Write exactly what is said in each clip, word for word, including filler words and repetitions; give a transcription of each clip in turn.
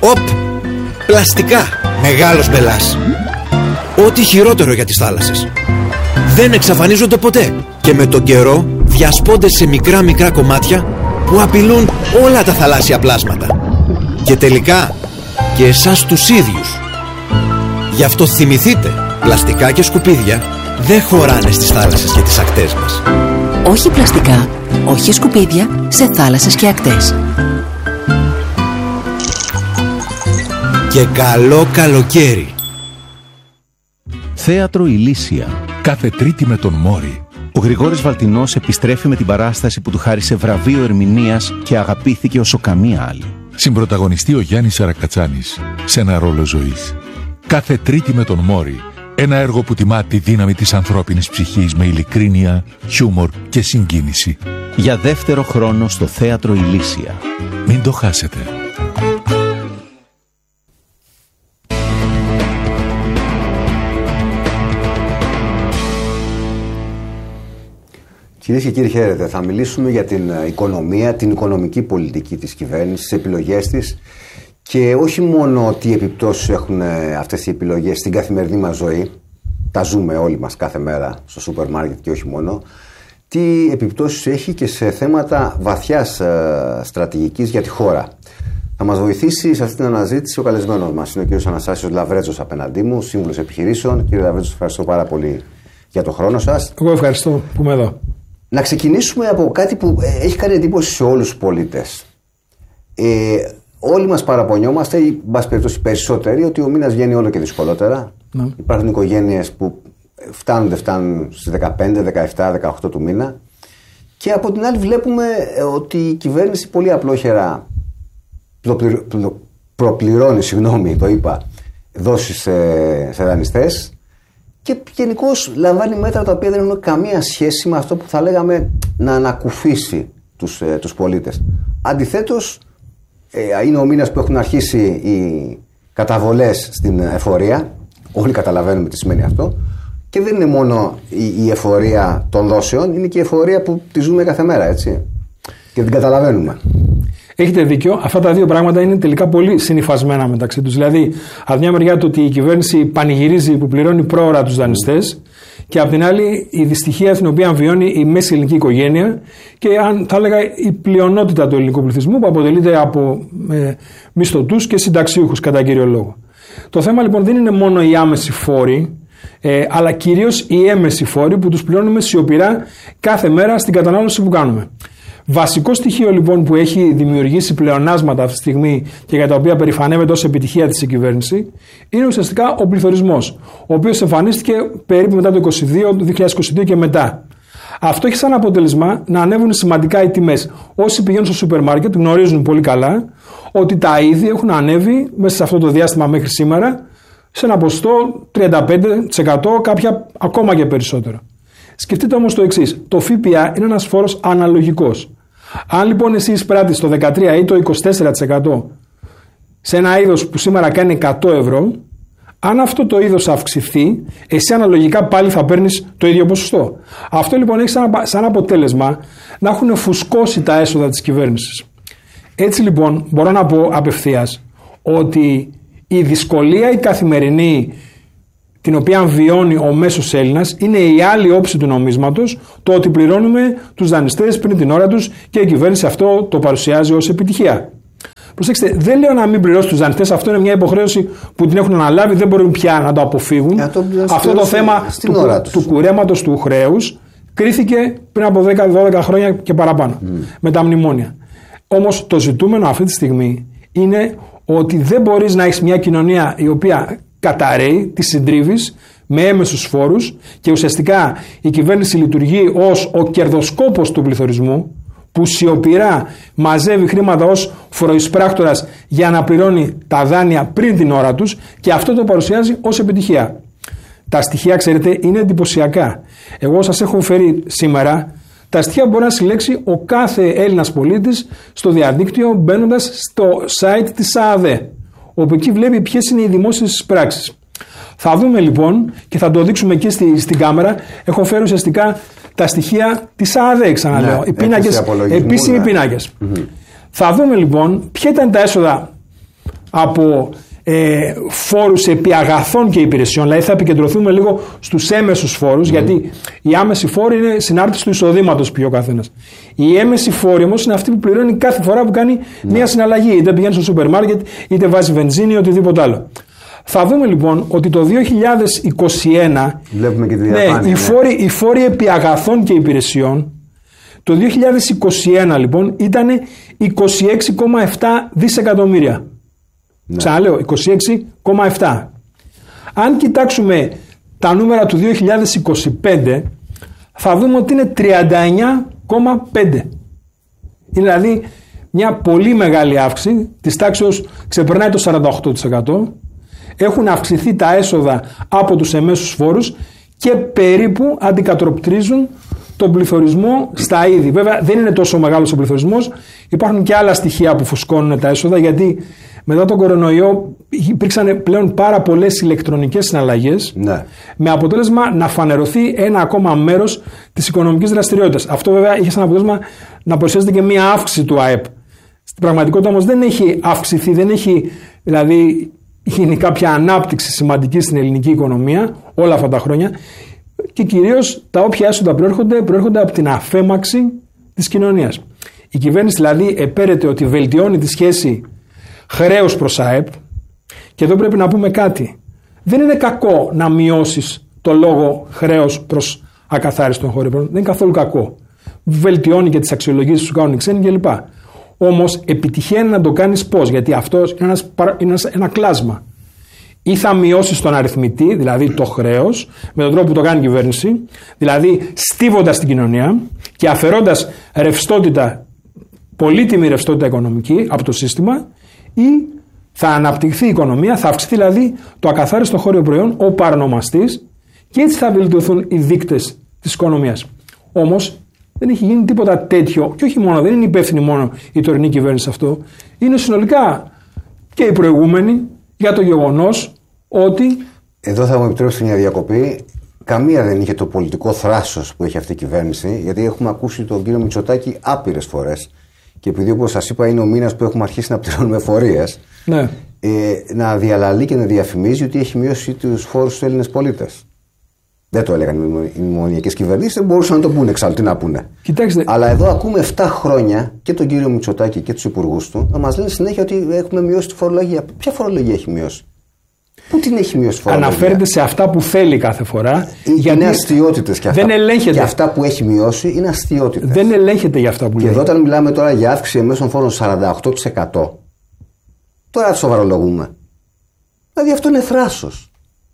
Οπ! Πλαστικά. Μεγάλος μπελάς. Ό,τι χειρότερο για τις θάλασσες. Δεν εξαφανίζονται ποτέ και με τον καιρό διασπώνται σε μικρά μικρά κομμάτια που απειλούν όλα τα θαλάσσια πλάσματα και τελικά και εσάς τους ίδιους. Γι' αυτό θυμηθείτε, πλαστικά και σκουπίδια δεν χωράνε στις θάλασσες και τις ακτές μας. Όχι πλαστικά, όχι σκουπίδια σε θάλασσες και ακτές. Και καλό καλοκαίρι. Θέατρο Ηλίσια. Κάθε Τρίτη με τον Μόρι. Ο Γρηγόρης Βαλτινός επιστρέφει με την παράσταση που του χάρισε βραβείο ερμηνείας και αγαπήθηκε όσο καμία άλλη. Συμπρωταγωνιστεί ο Γιάννης Σαρακατσάνης σε ένα ρόλο ζωής. Κάθε Τρίτη με τον Μόρι. Ένα έργο που τιμά τη δύναμη της ανθρώπινης ψυχής με ειλικρίνεια, χιούμορ και συγκίνηση. Για δεύτερο χρόνο στο Θέατρο Ηλίσια. Μην το χάσετε. Κυρίες και κύριοι, χαίρετε. Θα μιλήσουμε για την οικονομία, την οικονομική πολιτική της κυβέρνησης, τις επιλογές της και όχι μόνο τι επιπτώσεις έχουν αυτές οι επιλογές στην καθημερινή μας ζωή. Τα ζούμε όλοι μας κάθε μέρα στο σούπερ μάρκετ και όχι μόνο. Τι επιπτώσεις έχει και σε θέματα βαθιάς στρατηγικής για τη χώρα. Θα μας βοηθήσει σε αυτή την αναζήτηση ο καλεσμένος μας. Είναι ο κύριος Αναστάσιος Λαβρέτσος απέναντί μου, σύμβουλος επιχειρήσεων. Κύριε Λαβρέτσο, ευχαριστώ πάρα πολύ για τον χρόνο σας. Εγώ ευχαριστώ που είμαι εδώ. Να ξεκινήσουμε από κάτι που έχει κάνει εντύπωση σε όλους τους πολίτες. Ε, όλοι μας παραπονιόμαστε, ή μπας περιπτώσει περισσότεροι, ότι ο μήνας βγαίνει όλο και δυσκολότερα. Ναι. Υπάρχουν οικογένειες που φτάνουν, δεν φτάνουν στις δεκαπέντε, δεκαεπτά, δεκαοκτώ του μήνα. Και από την άλλη βλέπουμε ότι η κυβέρνηση πολύ απλόχερα προπληρώνει, συγγνώμη, το είπα, δόσεις σε, σε δανειστές. Και γενικώς λαμβάνει μέτρα τα οποία δεν έχουν καμία σχέση με αυτό που θα λέγαμε να ανακουφίσει τους, ε, τους πολίτες. Αντιθέτως, ε, είναι ο μήνας που έχουν αρχίσει οι καταβολές στην εφορία. Όλοι καταλαβαίνουμε τι σημαίνει αυτό. Και δεν είναι μόνο η, η εφορία των δόσεων, είναι και η εφορία που τη ζούμε κάθε μέρα, έτσι. Και την καταλαβαίνουμε. Έχετε δίκιο. Αυτά τα δύο πράγματα είναι τελικά πολύ συνυφασμένα μεταξύ τους. Δηλαδή, από μια μεριά το ότι η κυβέρνηση πανηγυρίζει που πληρώνει πρόωρα τους δανειστές, και από την άλλη η δυστυχία στην οποία βιώνει η μέση ελληνική οικογένεια και, αν θα έλεγα, η πλειονότητα του ελληνικού πληθυσμού που αποτελείται από ε, μισθωτούς και συνταξιούχους κατά κύριο λόγο. Το θέμα λοιπόν δεν είναι μόνο οι άμεσοι φόροι, ε, αλλά κυρίως οι έμμεσοι φόροι που τους πληρώνουμε σιωπηρά κάθε μέρα στην κατανάλωση που κάνουμε. Βασικό στοιχείο λοιπόν που έχει δημιουργήσει πλεονάσματα αυτή τη στιγμή και για τα οποία περηφανεύεται ως επιτυχία της η κυβέρνηση είναι ουσιαστικά ο πληθωρισμός, ο οποίος εμφανίστηκε περίπου μετά το είκοσι δύο, το δύο χιλιάδες είκοσι δύο και μετά. Αυτό έχει σαν αποτέλεσμα να ανέβουν σημαντικά οι τιμές. Όσοι πηγαίνουν στο σούπερ μάρκετ γνωρίζουν πολύ καλά ότι τα είδη έχουν ανέβει μέσα σε αυτό το διάστημα μέχρι σήμερα σε ένα ποσοστό τριάντα πέντε τοις εκατό, κάποια ακόμα και περισσότερο. Σκεφτείτε όμως το εξής. Το ΦΠΑ είναι ένας φόρος αναλογικός. Αν λοιπόν εσύ εισπράττεις το δεκατρία ή το είκοσι τέσσερα τοις εκατό σε ένα είδος που σήμερα κάνει εκατό ευρώ, αν αυτό το είδος αυξηθεί, εσύ αναλογικά πάλι θα παίρνεις το ίδιο ποσοστό. Αυτό λοιπόν έχει σαν, σαν αποτέλεσμα να έχουν φουσκώσει τα έσοδα της κυβέρνησης. Έτσι λοιπόν μπορώ να πω απευθείας ότι η δυσκολία η καθημερινή την οποία βιώνει ο μέσος Έλληνας είναι η άλλη όψη του νομίσματος, το ότι πληρώνουμε τους δανειστές πριν την ώρα τους και η κυβέρνηση αυτό το παρουσιάζει ως επιτυχία. Προσέξτε, δεν λέω να μην πληρώσει τους δανειστές, αυτό είναι μια υποχρέωση που την έχουν αναλάβει, δεν μπορούν πια να το αποφύγουν. Το αυτό το θέμα του, του κουρέματος του χρέους κρίθηκε πριν από δέκα δώδεκα χρόνια και παραπάνω mm. με τα μνημόνια. Όμως το ζητούμενο αυτή τη στιγμή είναι ότι δεν μπορείς να έχεις μια κοινωνία η οποία καταραίει, τη συντρίβεις με έμεσους φόρους και ουσιαστικά η κυβέρνηση λειτουργεί ως ο κερδοσκόπος του πληθωρισμού που σιωπηρά μαζεύει χρήματα ως φοροεισπράκτορας για να πληρώνει τα δάνεια πριν την ώρα τους και αυτό το παρουσιάζει ως επιτυχία. Τα στοιχεία, ξέρετε, είναι εντυπωσιακά. Εγώ σας έχω φέρει σήμερα τα στοιχεία που μπορεί να συλλέξει ο κάθε Έλληνας πολίτης στο διαδίκτυο μπαίνοντας στο site της ΑΑΔΕ, όπου εκεί βλέπει ποιες είναι οι δημόσιες πράξεις. Θα δούμε λοιπόν και θα το δείξουμε και στη, στην κάμερα. Έχω φέρει ουσιαστικά τα στοιχεία της ΑΑΔΕ, ξαναλέω. Ναι, οι πίνακες, επίσημοι ναι. πίνακες. Mm-hmm. Θα δούμε λοιπόν ποια ήταν τα έσοδα από ε, φόρους επί αγαθών και υπηρεσιών, δηλαδή θα επικεντρωθούμε λίγο στους έμεσους φόρους, mm. γιατί οι άμεσοι φόροι είναι συνάρτηση του εισοδήματος πιο ο καθένας. Οι έμεσοι φόροι όμως είναι αυτοί που πληρώνει κάθε φορά που κάνει mm. μια συναλλαγή, είτε πηγαίνει στο σούπερ μάρκετ, είτε βάζει βενζίνη ή οτιδήποτε άλλο. Θα δούμε λοιπόν ότι το δύο χιλιάδες είκοσι ένα βλέπουμε και τη ναι, οι, ναι. φόροι, οι φόροι επί αγαθών και υπηρεσιών το δύο χιλιάδες είκοσι ένα λοιπόν ήταν είκοσι έξι κόμμα επτά δισεκατομμύρια. Ναι. Ξαναλέω, είκοσι έξι κόμμα επτά. Αν κοιτάξουμε τα νούμερα του δύο χιλιάδες είκοσι πέντε θα δούμε ότι είναι τριάντα εννιά κόμμα πέντε. Είναι δηλαδή μια πολύ μεγάλη αύξηση της τάξης, ξεπερνάει το σαράντα οκτώ τοις εκατό. Έχουν αυξηθεί τα έσοδα από τους εμέσους φόρους και περίπου αντικατοπτρίζουν τον πληθωρισμό στα είδη. Βέβαια δεν είναι τόσο μεγάλος ο πληθωρισμός, υπάρχουν και άλλα στοιχεία που φουσκώνουν τα έσοδα, γιατί μετά τον κορονοϊό υπήρξαν πλέον πάρα πολλές ηλεκτρονικές συναλλαγές, ναι. με αποτέλεσμα να φανερωθεί ένα ακόμα μέρος της οικονομικής δραστηριότητας. Αυτό βέβαια είχε σαν αποτέλεσμα να παρουσιάζεται και μία αύξηση του ΑΕΠ. Στην πραγματικότητα όμως δεν έχει αυξηθεί, δεν έχει δηλαδή γίνει κάποια ανάπτυξη σημαντική στην ελληνική οικονομία όλα αυτά τα χρόνια, και κυρίως τα όποια έσοδα προέρχονται, προέρχονται από την αφέμαξη της κοινωνίας. Η κυβέρνηση δηλαδή επέρεται ότι βελτιώνει τη σχέση χρέος προς ΑΕΠ, και εδώ πρέπει να πούμε κάτι. Δεν είναι κακό να μειώσεις το λόγο χρέος προς ακαθάριστο εγχώριο προϊόν. Δεν είναι καθόλου κακό. Βελτιώνει και τις αξιολογήσεις που σου κάνουν οι ξένοι κλπ. Όμως επιτυχαίνει να το κάνεις πώς? Γιατί αυτό είναι, ένας, είναι ένας, ένα κλάσμα. Ή θα μειώσεις τον αριθμητή, δηλαδή το χρέος, με τον τρόπο που το κάνει η κυβέρνηση, δηλαδή στίβοντας την κοινωνία και αφαιρώντας ρευστότητα, πολύτιμη ρευστότητα οικονομική από το σύστημα, ή θα αναπτυχθεί η οικονομία, θα αυξηθεί δηλαδή το ακαθάριστο χώριο προϊόν, ο παρονομαστής, και έτσι θα βελτιωθούν οι δείκτες της οικονομίας. Όμως δεν έχει γίνει τίποτα τέτοιο, και όχι μόνο, δεν είναι υπεύθυνη μόνο η τωρινή κυβέρνηση αυτό, είναι συνολικά και οι προηγούμενοι, για το γεγονός ότι... Εδώ θα μου επιτρέψετε μια διακοπή. Καμία δεν είχε το πολιτικό θράσος που έχει αυτή η κυβέρνηση, γιατί έχουμε ακούσει τον κύριο Μητσοτάκη άπειρες φορές, και επειδή, όπως σας είπα, είναι ο μήνας που έχουμε αρχίσει να πληρώνουμε εφορίες, ναι. ε, να διαλαλεί και να διαφημίζει ότι έχει μειώσει τους φόρους στους Έλληνες πολίτες. Δεν το έλεγαν οι μνημονιακές κυβερνήσεις, δεν μπορούσαν να το πούνε εξάλλου, τι να πούνε. Κοιτάξτε. Αλλά εδώ ακούμε επτά χρόνια και τον κύριο Μητσοτάκη και τους υπουργούς του να μας λένε συνέχεια ότι έχουμε μειώσει τη φορολογία. Ποια φορολογία έχει μειώσει? Πού την έχει μειώσει η φορολογία? Αναφέρεται σε αυτά που θέλει κάθε φορά. Είναι γιατί αστιότητες και αυτά. Δεν ελέγχεται. Και αυτά που έχει μειώσει είναι αστιότητες. Δεν ελέγχεται για αυτά που λέει. Και εδώ, όταν μιλάμε τώρα για αύξηση εμέσων φόρων σαράντα οκτώ τοις εκατό, τώρα το σοβαρολογούμε. Δηλαδή αυτό είναι θράσος.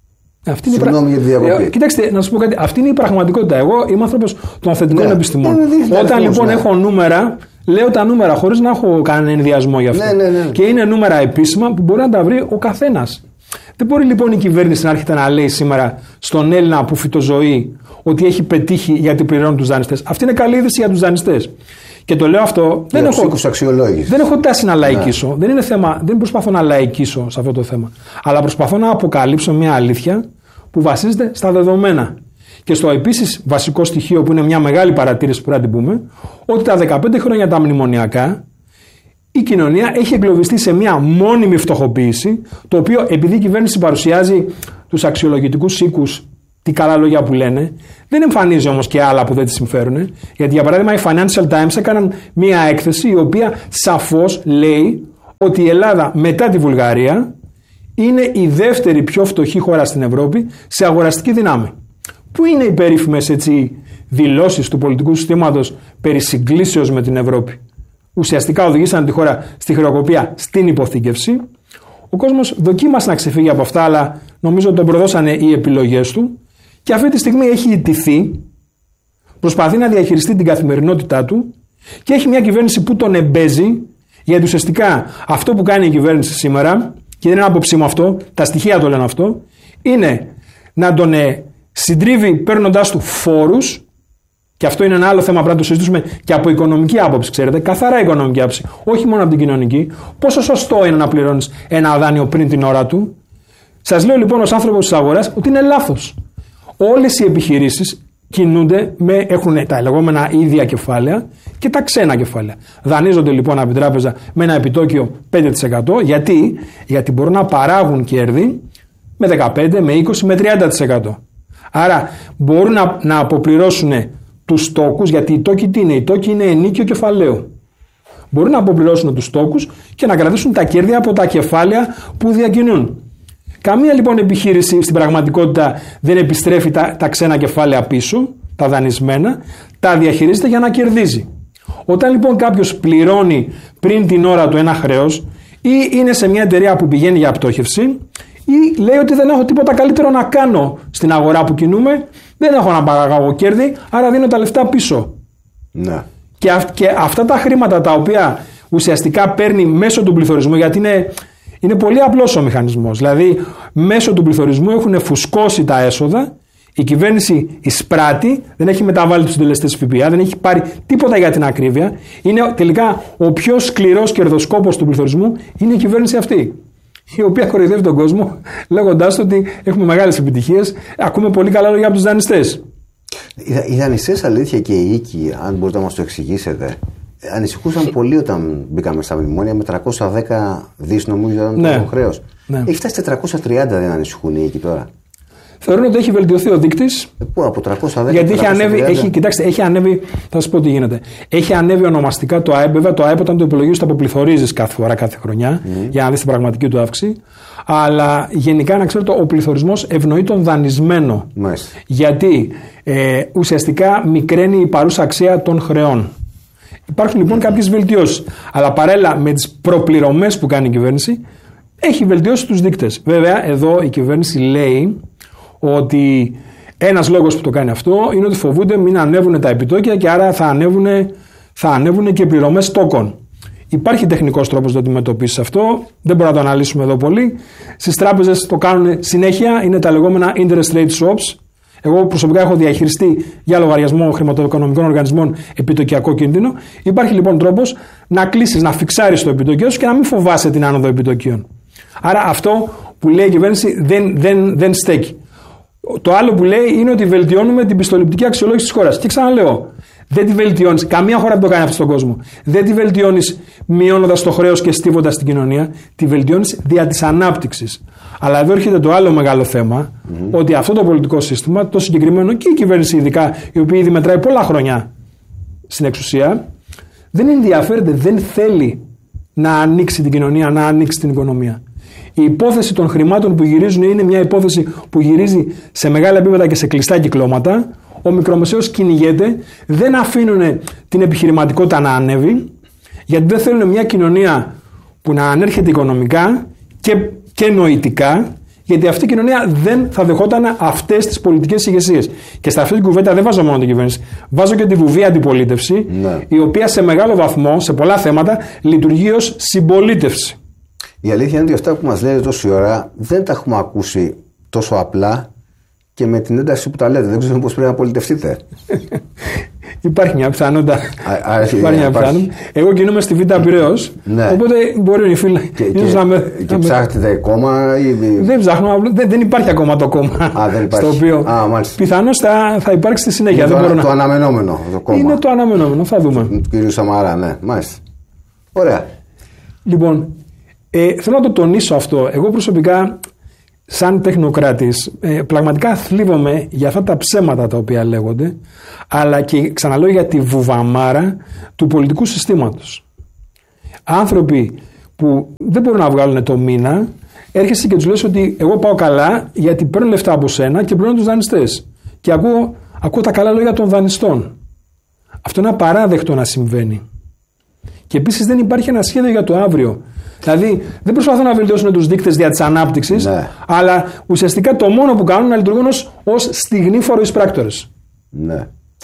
Αυτή Συγγνώμη είναι για τη διακοπή. Ε, κοιτάξτε, να σας πω κάτι. Αυτή είναι η πραγματικότητα. Εγώ είμαι άνθρωπος των θετικών ναι. επιστημών. Ναι, ναι, ναι, Όταν λοιπόν ναι. έχω νούμερα, λέω τα νούμερα χωρίς να έχω κανένα ενδιασμό γι' αυτό. Ναι, ναι, ναι. Και είναι νούμερα επίσημα που μπορεί να τα βρει ο καθένας. Δεν μπορεί λοιπόν η κυβέρνηση να έρχεται να λέει σήμερα στον Έλληνα που φυτοζωεί ότι έχει πετύχει γιατί πληρώνουν τους δανειστές. Αυτή είναι καλή είδηση για τους δανειστές. Και το λέω αυτό. Δεν έχω, δεν έχω τάση να λαϊκίσω. Ναι. Δεν είναι θέμα, δεν προσπαθώ να λαϊκίσω σε αυτό το θέμα. Αλλά προσπαθώ να αποκαλύψω μια αλήθεια που βασίζεται στα δεδομένα. Και στο επίσης βασικό στοιχείο που είναι μια μεγάλη παρατήρηση που πρέπει να την πούμε, ότι τα δεκαπέντε χρόνια τα μνημονιακά η κοινωνία έχει εγκλωβιστεί σε μια μόνιμη φτωχοποίηση, το οποίο επειδή η κυβέρνηση παρουσιάζει τους αξιολογητικούς οίκους, τι καλά λόγια που λένε, δεν εμφανίζει όμως και άλλα που δεν τη συμφέρουν. Γιατί για παράδειγμα οι Financial Times έκαναν μια έκθεση η οποία σαφώς λέει ότι η Ελλάδα μετά τη Βουλγαρία είναι η δεύτερη πιο φτωχή χώρα στην Ευρώπη σε αγοραστική δύναμη. Πού είναι οι περίφημες έτσι δηλώσεις του πολιτικού συστήματος περί συγκλήσεως με την Ευρώπη? Ουσιαστικά οδηγήσαν τη χώρα στη χρεοκοπία, στην υποθήκευση. Ο κόσμος δοκίμασε να ξεφύγει από αυτά, αλλά νομίζω τον προδώσανε οι επιλογές του, και αυτή τη στιγμή έχει ιτηθεί, προσπαθεί να διαχειριστεί την καθημερινότητά του, και έχει μια κυβέρνηση που τον εμπέζει, γιατί ουσιαστικά αυτό που κάνει η κυβέρνηση σήμερα, και δεν είναι άποψή μου αυτό, τα στοιχεία το λένε αυτό, είναι να τον συντρίβει παίρνοντάς του φόρους. Και αυτό είναι ένα άλλο θέμα που πρέπει να το συζητήσουμε και από οικονομική άποψη, ξέρετε, καθαρά οικονομική άποψη, όχι μόνο από την κοινωνική. Πόσο σωστό είναι να πληρώνεις ένα δάνειο πριν την ώρα του? Σας λέω λοιπόν ως άνθρωπος της αγοράς ότι είναι λάθος. Όλες οι επιχειρήσεις κινούνται, με, έχουν τα λεγόμενα ίδια κεφάλαια και τα ξένα κεφάλαια. Δανείζονται λοιπόν από την τράπεζα με ένα επιτόκιο πέντε τοις εκατό. Γιατί? Γιατί μπορούν να παράγουν κέρδη με δεκαπέντε, με είκοσι, με τριάντα τοις εκατό. Άρα μπορούν να, να αποπληρώσουν τους τόκους, γιατί οι τόκοι τι είναι? Οι τόκοι είναι ενίκιο κεφαλαίου. Μπορούν να αποπληρώσουν τους τόκους και να κρατήσουν τα κέρδη από τα κεφάλαια που διακινούν. Καμία λοιπόν επιχείρηση στην πραγματικότητα δεν επιστρέφει τα, τα ξένα κεφάλαια πίσω, τα δανεισμένα, τα διαχειρίζεται για να κερδίζει. Όταν λοιπόν κάποιος πληρώνει πριν την ώρα του ένα χρέος ή είναι σε μια εταιρεία που πηγαίνει για πτώχευση ή λέει ότι δεν έχω τίποτα καλύτερο να κάνω στην αγορά που κινούμε, δεν έχω να παραγάγω κέρδη, άρα δίνω τα λεφτά πίσω. Ναι. Και, αυ, και αυτά τα χρήματα τα οποία ουσιαστικά παίρνει μέσω του πληθωρισμού, γιατί είναι, είναι πολύ απλός ο μηχανισμός. Δηλαδή, μέσω του πληθωρισμού έχουν φουσκώσει τα έσοδα, η κυβέρνηση εισπράττει, δεν έχει μεταβάλει τους συντελεστές ΦΠΑ, δεν έχει πάρει τίποτα για την ακρίβεια. Είναι τελικά ο πιο σκληρός κερδοσκόπος του πληθωρισμού είναι η κυβέρνηση αυτή, η οποία κοροϊδεύει τον κόσμο λέγοντάς ότι έχουμε μεγάλες επιτυχίες, ακούμε πολύ καλά λόγια από τους δανειστές. Οι δανειστές, αλήθεια, και οι οίκοι, αν μπορείτε να μας το εξηγήσετε, ανησυχούσαν πολύ όταν μπήκαμε στα μνημόνια με τριακόσια δέκα δις νομίζω ναι. το χρέος. Ναι. Έχει φτάσει τετρακόσια τριάντα, δεν ανησυχούν οι οίκοι τώρα? Θεωρούν ότι έχει βελτιωθεί ο δείκτης. Ε, πού, από τριακόσια δέκα, γιατί έχει ανέβει, έχει, κοιτάξτε, έχει ανέβει, θα σας πω τι γίνεται. Έχει ανέβει ονομαστικά το ΑΕΠ. Βέβαια, το ΑΕΠ όταν το υπολογίζεις το αποπληθωρίζεις κάθε φορά, κάθε χρονιά, mm. για να δεις την πραγματική του αύξηση. Αλλά γενικά, να ξέρετε, ο πληθωρισμός ευνοεί τον δανεισμένο. Μάλιστα. Γιατί ε, ουσιαστικά μικραίνει η παρούσα αξία των χρεών. Υπάρχουν λοιπόν κάποιες βελτιώσεις. Αλλά παράλληλα με τις προπληρωμές που κάνει η κυβέρνηση, έχει βελτιώσει τους δείκτες. Βέβαια, εδώ η κυβέρνηση λέει ότι ένας λόγος που το κάνει αυτό είναι ότι φοβούνται μην ανέβουν τα επιτόκια και άρα θα ανέβουν, θα ανέβουν και οι πληρωμές τόκων. Υπάρχει τεχνικός τρόπος να το αντιμετωπίσεις αυτό, δεν μπορούμε να το αναλύσουμε εδώ πολύ. Στις τράπεζες το κάνουν συνέχεια, είναι τα λεγόμενα interest rate swaps. Εγώ προσωπικά έχω διαχειριστεί για λογαριασμό χρηματοοικονομικών οργανισμών επιτοκιακό κίνδυνο. Υπάρχει λοιπόν τρόπος να κλείσεις, να φιξάρεις το επιτόκιο σου και να μην φοβάσαι την άνοδο επιτοκίων. Άρα αυτό που λέει η κυβέρνηση δεν, δεν, δεν στέκει. Το άλλο που λέει είναι ότι βελτιώνουμε την πιστοληπτική αξιολόγηση της χώρας. Και ξαναλέω, δεν τη βελτιώνεις. Καμία χώρα δεν το κάνει αυτό στον κόσμο. Δεν τη βελτιώνεις μειώνοντας το χρέος και στίβοντας την κοινωνία. Τη βελτιώνεις δια της ανάπτυξης. Αλλά εδώ έρχεται το άλλο μεγάλο θέμα, mm-hmm. ότι αυτό το πολιτικό σύστημα, το συγκεκριμένο και η κυβέρνηση ειδικά, η οποία ήδη μετράει πολλά χρόνια στην εξουσία, δεν ενδιαφέρεται, δεν θέλει να ανοίξει την κοινωνία, να ανοίξει την οικονομία. Η υπόθεση των χρημάτων που γυρίζουν είναι μια υπόθεση που γυρίζει σε μεγάλα επίπεδα και σε κλειστά κυκλώματα. Ο μικρομεσαίος κυνηγέται, δεν αφήνουν την επιχειρηματικότητα να ανέβει, γιατί δεν θέλουν μια κοινωνία που να ανέρχεται οικονομικά και, και νοητικά, γιατί αυτή η κοινωνία δεν θα δεχόταν αυτές τις πολιτικές ηγεσίες. Και σε αυτή την κουβέντα δεν βάζω μόνο την κυβέρνηση, βάζω και τη βουβή αντιπολίτευση, ναι. η οποία σε μεγάλο βαθμό, σε πολλά θέματα, λειτουργεί ως συμπολίτευση. Η αλήθεια είναι ότι αυτά που μας λέτε τόση ώρα δεν τα έχουμε ακούσει τόσο απλά και με την ένταση που τα λέτε. Δεν ξέρω πώς πρέπει να πολιτευτείτε. Υπάρχει μια πιθανότητα. Α, α, υπάρχει μια πιθανότητα. Εγώ κινούμαι στη Β' Πειραιώς. Ναι. Οπότε μπορεί οι φίλοι. Και, και, να με, και να ψάχνετε κόμμα ή... Δεν ψάχνω. Δεν, δεν υπάρχει ακόμα το κόμμα. Α, δεν υπάρχει. Στο οποίο πιθανώς θα, θα υπάρξει στη συνέχεια. Είναι δεν το, μπορώ το να... αναμενόμενο το κόμμα. Είναι το αναμενόμενο. Θα δούμε. Του κ. Σαμαρά, ναι. Μάλιστα. Ωραία. Λοιπόν, ε, θέλω να το τονίσω αυτό. Εγώ προσωπικά, σαν τεχνοκράτης, ε, πραγματικά θλίβομαι για αυτά τα ψέματα τα οποία λέγονται, αλλά και ξαναλέω για τη βουβαμάρα του πολιτικού συστήματος. Άνθρωποι που δεν μπορούν να βγάλουν το μήνα, έρχεσαι και τους λες ότι εγώ πάω καλά γιατί παίρνω λεφτά από σένα και πληρώνω τους δανειστές. Και ακούω, ακούω τα καλά λόγια των δανειστών. Αυτό είναι απαράδεκτο να συμβαίνει. Και επίσης δεν υπάρχει ένα σχέδιο για το αύριο. Δηλαδή δεν προσπαθούν να βελτιώσουν τους δείκτες δια της ανάπτυξης, ναι. αλλά ουσιαστικά το μόνο που κάνουν είναι να λειτουργούν ως, ως στιγνήφοροι εισπράκτορες. Ναι.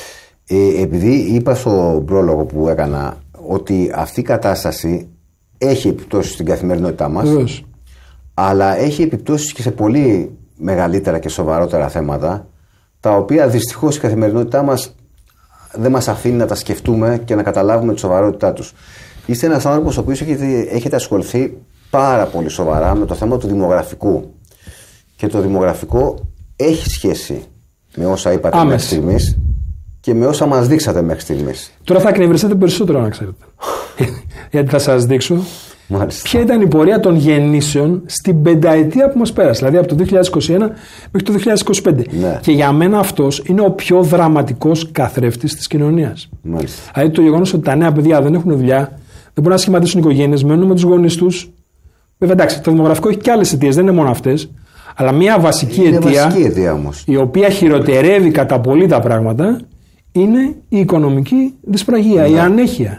Ε, επειδή είπα στο πρόλογο που έκανα ότι αυτή η κατάσταση έχει επιπτώσεις στην καθημερινότητά μας, Βεβαίως. αλλά έχει επιπτώσεις και σε πολύ μεγαλύτερα και σοβαρότερα θέματα, τα οποία δυστυχώς η καθημερινότητά μας δεν μας αφήνει να τα σκεφτούμε και να καταλάβουμε τη σοβαρότητά τους. Είστε ένας άνθρωπος ο οποίος έχετε, έχετε ασχοληθεί πάρα πολύ σοβαρά με το θέμα του δημογραφικού. Και το δημογραφικό έχει σχέση Με όσα είπατε Άμεση. μέχρι στιγμής και με όσα μας δείξατε μέχρι στιγμής. Τώρα θα εκνευριστείτε περισσότερο, να ξέρετε. Γιατί θα σας δείξω Μάλιστα. ποια ήταν η πορεία των γεννήσεων στην πενταετία που μας πέρασε. Δηλαδή από το δύο χιλιάδες είκοσι ένα μέχρι το δύο χιλιάδες είκοσι πέντε. Ναι. Και για μένα αυτός είναι ο πιο δραματικός καθρέφτης της κοινωνίας. Μάλιστα. Δηλαδή το γεγονός ότι τα νέα παιδιά δεν έχουν δουλειά, δεν μπορούν να σχηματίσουν οικογένειες, μένουν με τους γονείς τους. Βέβαια, εντάξει, το δημογραφικό έχει και άλλες αιτίες, δεν είναι μόνο αυτές. Αλλά μια βασική Είναι αιτία, βασική αιτία όμως. η οποία χειροτερεύει κατά πολύ τα πράγματα, είναι η οικονομική δυσπραγία, Ναι. η ανέχεια.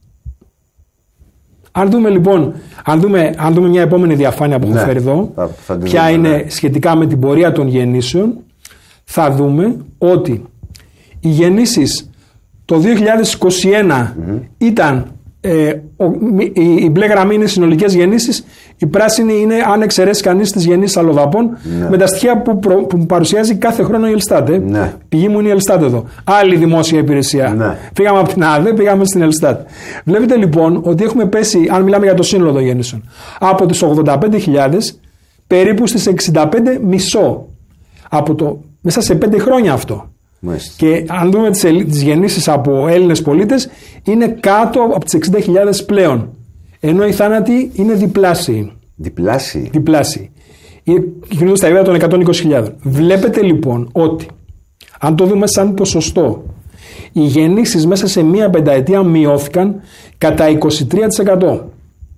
Αν δούμε λοιπόν, αν δούμε, αν δούμε μια επόμενη διαφάνεια που έχω Ναι, φέρει εδώ, θα- θα την ποια δούμε, είναι ναι. σχετικά με την πορεία των γεννήσεων, θα δούμε ότι οι γεννήσεις το δύο χιλιάδες είκοσι ένα ήταν, ε, ο, μη- η, η μπλε γραμμή είναι συνολικές γεννήσεις, η πράσινη είναι αν εξαιρέσει κανείς τις γεννήσεις αλλοδαπών, Ναι. με τα στοιχεία που, προ, που παρουσιάζει κάθε χρόνο η Ελστάτ. Ε. Ναι. Πηγή μου είναι η Ελστάτ εδώ. Άλλη δημόσια υπηρεσία. Ναι. Πήγαμε από την ΑΔΕ, πήγαμε στην Ελστάτ. Βλέπετε λοιπόν ότι έχουμε πέσει, αν μιλάμε για το σύνολο των γεννήσεων, από τις ογδόντα πέντε χιλιάδες περίπου στις εξήντα πέντε μισό. Από το, μέσα σε πέντε χρόνια αυτό. Μάλιστα. Και αν δούμε τις, ελ- τις γεννήσεις από Έλληνες πολίτες, είναι κάτω από τις εξήντα χιλιάδες πλέον. Ενώ οι θάνατοι είναι διπλάσιοι. Διπλάσιοι. Διπλάσιοι. Κινούνται στα επίπεδα των εκατόν είκοσι χιλιάδες. Βλέπετε λοιπόν ότι, αν το δούμε σαν ποσοστό, οι γεννήσεις μέσα σε μία πενταετία μειώθηκαν κατά είκοσι τρία τοις εκατό.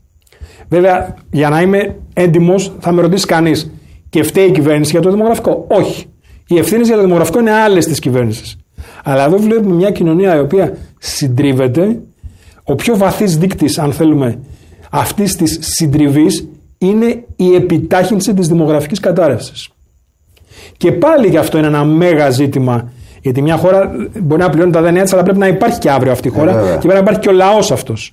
Βέβαια, για να είμαι έντιμος, θα με ρωτήσει κανείς, και φταίει η κυβέρνηση για το δημογραφικό? Όχι. Οι ευθύνες για το δημογραφικό είναι άλλες της κυβέρνησης. Αλλά εδώ βλέπουμε μια κοινωνία η οποία συντρίβεται. Ο πιο βαθύς δείκτης, αν θέλουμε, αυτής της συντριβής είναι η επιτάχυνση της δημογραφικής κατάρρευσης. Και πάλι γι' αυτό είναι ένα μέγα ζήτημα. Γιατί μια χώρα μπορεί να πληρώνει τα δάνειά της, αλλά πρέπει να υπάρχει και αύριο αυτή η χώρα, Ε, βέβαια. και πρέπει να υπάρχει και ο λαός αυτός.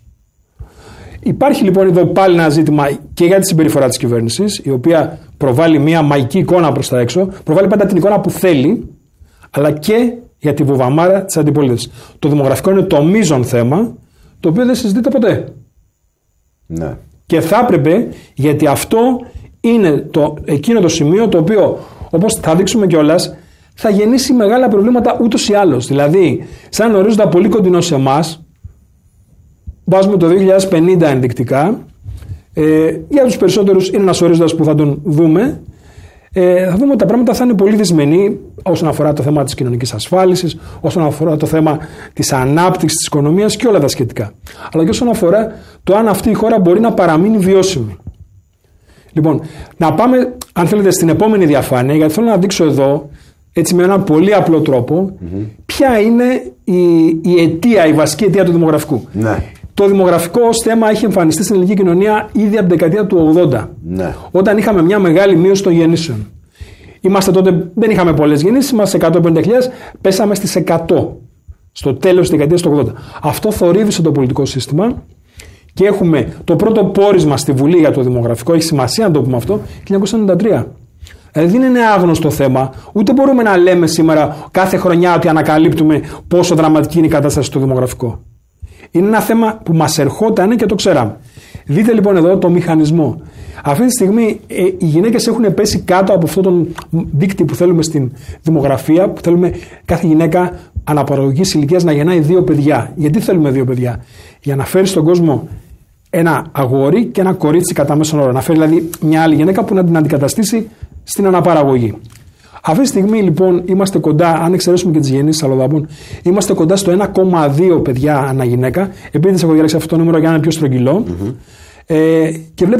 Υπάρχει λοιπόν εδώ πάλι ένα ζήτημα και για τη συμπεριφορά της κυβέρνησης, η οποία προβάλλει μια μαϊκή εικόνα προς τα έξω, προβάλλει πάντα την εικόνα που θέλει, αλλά και για τη βουβαμάρα της αντιπολίτευσης. Το δημογραφικό είναι το μείζον θέμα, το οποίο δεν συζητείται ποτέ. Ναι. Και θα έπρεπε, γιατί αυτό είναι το, εκείνο το σημείο το οποίο, όπως θα δείξουμε κιόλας, θα γεννήσει μεγάλα προβλήματα ούτως ή άλλως. Δηλαδή, σαν ορίζοντα πολύ κοντινό σε εμάς, βάζουμε το δύο χιλιάδες πενήντα ενδεικτικά, ε, για τους περισσότερους είναι ένας ορίζοντας που θα τον δούμε, ε, θα δούμε ότι τα πράγματα θα είναι πολύ δυσμενή όσον αφορά το θέμα της κοινωνικής ασφάλισης, όσον αφορά το θέμα της ανάπτυξης της οικονομίας και όλα τα σχετικά. Αλλά και όσον αφορά το αν αυτή η χώρα μπορεί να παραμείνει βιώσιμη. Λοιπόν, να πάμε, αν θέλετε, στην επόμενη διαφάνεια, γιατί θέλω να δείξω εδώ, έτσι με έναν πολύ απλό τρόπο, mm-hmm. ποια είναι η, η αιτία, η βασική αιτία του δημογραφικού. Ναι. Το δημογραφικό ως θέμα έχει εμφανιστεί στην ελληνική κοινωνία ήδη από την δεκαετία του ογδόντα. Ναι. Όταν είχαμε μια μεγάλη μείωση των γεννήσεων. Είμαστε τότε, δεν είχαμε πολλές γεννήσεις, είμαστε σε εκατόν πενήντα χιλιάδες, πέσαμε στις εκατό στο τέλος της δεκαετίας του ογδόντα. Αυτό θορύβησε το πολιτικό σύστημα και έχουμε το πρώτο πόρισμα στη Βουλή για το δημογραφικό, έχει σημασία να το πούμε αυτό, χίλια εννιακόσια ενενήντα τρία. Δηλαδή δεν είναι άγνωστο θέμα, ούτε μπορούμε να λέμε σήμερα κάθε χρονιά ότι ανακαλύπτουμε πόσο δραματική είναι η κατάσταση στο δημογραφικό. Είναι ένα θέμα που μας ερχόταν και το ξέραμε. Δείτε λοιπόν εδώ το μηχανισμό. Αυτή τη στιγμή ε, οι γυναίκες έχουν πέσει κάτω από αυτόν τον δείκτη που θέλουμε στην δημογραφία, που θέλουμε κάθε γυναίκα αναπαραγωγικής ηλικίας να γεννάει δύο παιδιά. Γιατί θέλουμε δύο παιδιά? Για να φέρει στον κόσμο ένα αγόρι και ένα κορίτσι κατά μέσον όρο. Να φέρει δηλαδή μια άλλη γυναίκα που να την αντικαταστήσει στην αναπαραγωγή. Αυτή τη στιγμή λοιπόν είμαστε κοντά, αν εξαιρέσουμε και τις γεννήσεις αλλοδαπών, είμαστε κοντά στο ένα κόμμα δύο παιδιά ανά γυναίκα. Επειδή έχω διαλέξει αυτό το νούμερο για να είναι πιο στρογγυλό. Mm-hmm. Ε, και βλέπετε